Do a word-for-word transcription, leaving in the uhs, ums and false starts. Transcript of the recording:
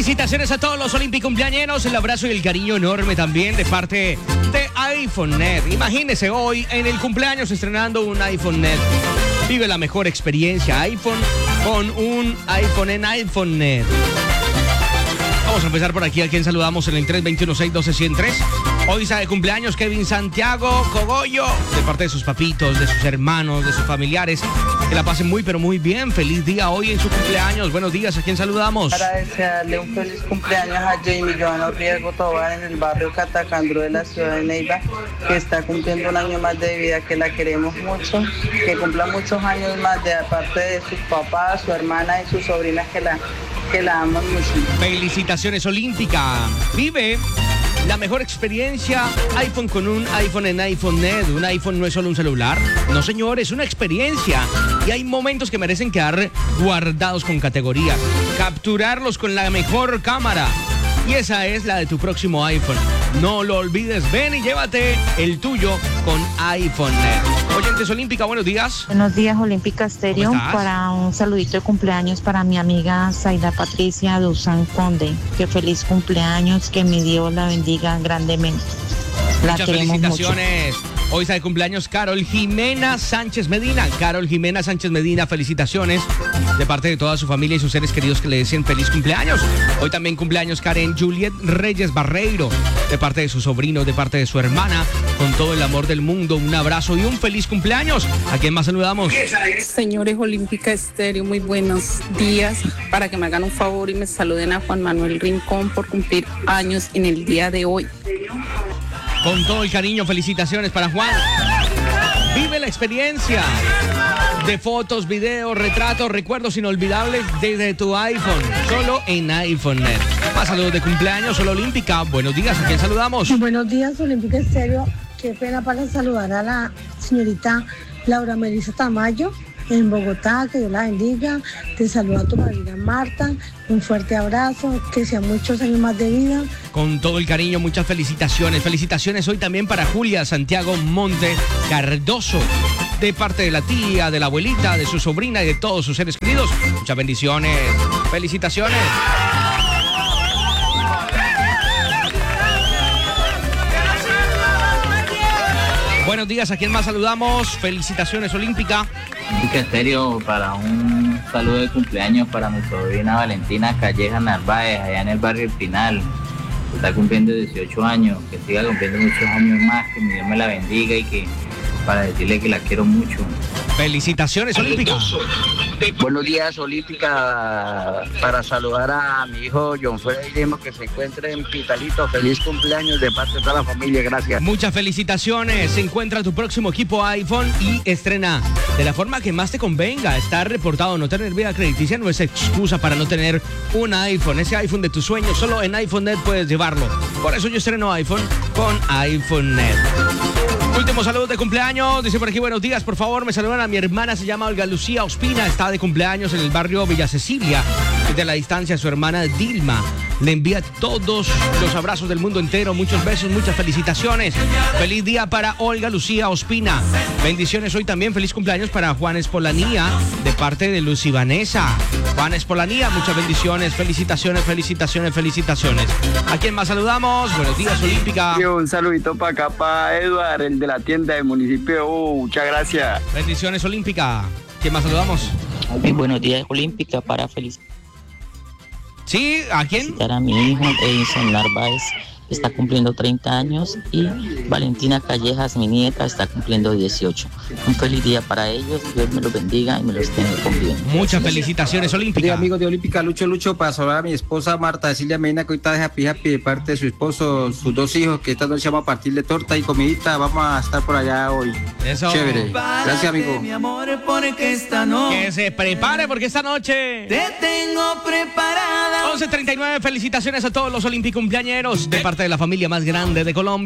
Felicitaciones a todos los olímpicos cumpleañeros. El abrazo y el cariño enorme también de parte de iPhoneNet. Imagínese hoy en el cumpleaños estrenando un iPhoneNet. Vive la mejor experiencia iPhone con un iPhone en iPhoneNet. Vamos a empezar por aquí, a quien saludamos en el tres dos uno, seis uno dos, uno cero tres. Hoy está de cumpleaños Kevin Santiago Cogollo, de parte de sus papitos, de sus hermanos, de sus familiares. Que la pasen muy, pero muy bien. Feliz día hoy en su cumpleaños. Buenos días, ¿a quién saludamos? Para desearle un feliz cumpleaños a Jamie Joana Riesgo Tobar en el barrio Catacandro de la ciudad de Neiva, que está cumpliendo un año más de vida, que la queremos mucho, que cumpla muchos años más de parte de sus papás, su hermana y sus sobrinas, que la, que la aman mucho. Felicitaciones, Olímpica. Vive la mejor experiencia iPhone con un iPhone en iPhoneNet. Un iPhone no es solo un celular. No, señor, es una experiencia. Y hay momentos que merecen quedar guardados con categoría. Capturarlos con la mejor cámara. Y esa es la de tu próximo iPhone. No lo olvides. Ven y llévate el tuyo con iPhoneNet. Oyentes Olímpica, buenos días. Buenos días, Olímpica Estéreo. Para un saludito de cumpleaños para mi amiga Zaida Patricia Duzán Conde. Que feliz cumpleaños, que mi Dios la bendiga grandemente. La Muchas queremos felicitaciones. mucho. Hoy está de cumpleaños Carol Jimena Sánchez Medina. Carol Jimena Sánchez Medina, felicitaciones de parte de toda su familia y sus seres queridos que le deseen feliz cumpleaños. Hoy también cumpleaños Karen Juliet Reyes Barreiro, de parte de su sobrino, de parte de su hermana, con todo el amor del mundo. Un abrazo y un feliz cumpleaños. ¿A quién más saludamos? Señores Olímpica Estéreo, muy buenos días. Para que me hagan un favor y me saluden a Juan Manuel Rincón por cumplir años en el día de hoy. Con todo el cariño, felicitaciones para Juan. Vive la experiencia de fotos, videos, retratos, recuerdos inolvidables desde tu iPhone, solo en iPhoneNet. Más saludos de cumpleaños, solo Olímpica. Buenos días, ¿a quién saludamos? Buenos días, Olímpica Estéreo. Qué pena para saludar a la señorita Laura Melissa Tamayo en Bogotá, que Dios la bendiga. Te saluda a tu madrina Marta, un fuerte abrazo, que sean muchos años más de vida. Con todo el cariño, muchas felicitaciones. Felicitaciones hoy también para Julia Santiago Monte Cardoso, de parte de la tía, de la abuelita, de su sobrina y de todos sus seres queridos. Muchas bendiciones. Felicitaciones. Buenos días, ¿a quién más saludamos? Felicitaciones, Olímpica. Olímpica Estéreo, para un saludo de cumpleaños para mi sobrina Valentina Calleja Narváez, allá en el barrio El Pinal. Está cumpliendo dieciocho años, que siga cumpliendo muchos años más, que mi Dios me la bendiga y que para decirle que la quiero mucho. Felicitaciones, Olímpica. Buenos días, Olímpica, para saludar a mi hijo John Freddy, que se encuentra en Pitalito. Feliz cumpleaños de parte de toda la familia, gracias. Muchas felicitaciones. Se encuentra tu próximo equipo iPhone y estrena de la forma que más te convenga. Estar reportado, no tener vida crediticia no es excusa para no tener un iPhone. Ese iPhone de tus sueños, solo en iPhoneNet puedes llevarlo. Por eso yo estreno iPhone con iPhoneNet. Último saludo de cumpleaños. Dice por aquí, buenos días, por favor, me saludan a mi hermana, se llama Olga Lucía Ospina, está de cumpleaños en el barrio Villa Cecilia. Desde la distancia, su hermana Dilma le envía todos los abrazos del mundo entero, muchos besos, muchas felicitaciones. Feliz día para Olga Lucía Ospina. Bendiciones hoy también, feliz cumpleaños para Juan Espolanía, de parte de Luz y Vanessa. Juan Espolanía, muchas bendiciones, felicitaciones, felicitaciones, felicitaciones. ¿A quién más saludamos? Buenos días, Olímpica. Un saludito para acá, para Eduard, el de la tienda del municipio. Uh, muchas gracias. Bendiciones, Olímpica. ¿Quién más saludamos? Muy buenos días, Olímpica, para felicitar Sí, ¿a quién? a mi hijo Edison Narváez, está cumpliendo treinta años, y Valentina Callejas, mi nieta, está cumpliendo dieciocho. Un feliz día para ellos, Dios me los bendiga y me los tenga con bien. Muchas felicitaciones, Olímpica. Sí, amigos de Olímpica, Lucho Lucho, para saludar a mi esposa Marta Cecilia Medina, que ahorita deja pija de parte de su esposo, sus dos hijos, que esta noche vamos a partir de torta y comidita, vamos a estar por allá hoy. Eso. Chévere. Gracias, amigo. Mi amor, porque esta noche Que se prepare porque esta noche te tengo preparada. once treinta y nueve, felicitaciones a todos los olímpicos cumpleañeros de parte de la familia más grande de Colombia.